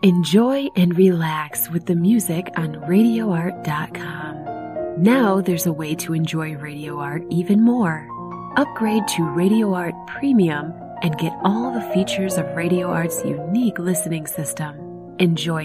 Enjoy and relax with the music on RadioArt.com. Now there's a way to enjoy Radio Art even more. Upgrade to Radio Art Premium and get all the features of Radio Art's unique listening system. Enjoy